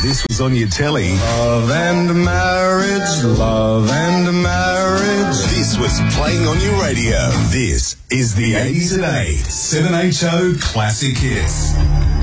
this was on your telly. Love and marriage, love and marriage. This was playing on your radio. This is the 80s at 8, 7HO Classic Hits.